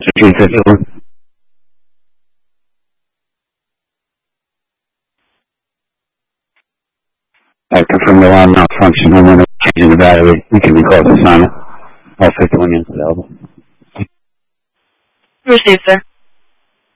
351. I confirm the alarm malfunction. Homeowner changing the battery. We can recall this on it. All 51 units available. Received, sir.